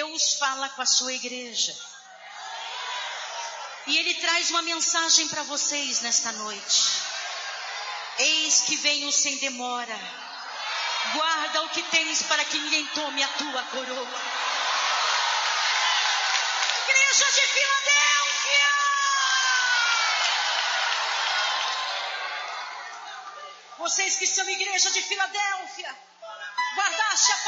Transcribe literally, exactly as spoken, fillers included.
Deus fala com a sua igreja. E Ele traz uma mensagem para vocês nesta noite. Eis que venho sem demora. Guarda o que tens para que ninguém tome a tua coroa. Igreja de Filadélfia! Vocês que são igreja de Filadélfia, guardaste a